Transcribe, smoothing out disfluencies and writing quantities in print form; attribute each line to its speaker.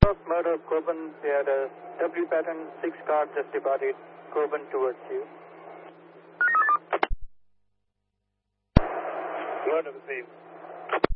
Speaker 1: Murder, Coburn, they had a W pattern, 6 cars just departed, Coburn towards you.
Speaker 2: Murder received.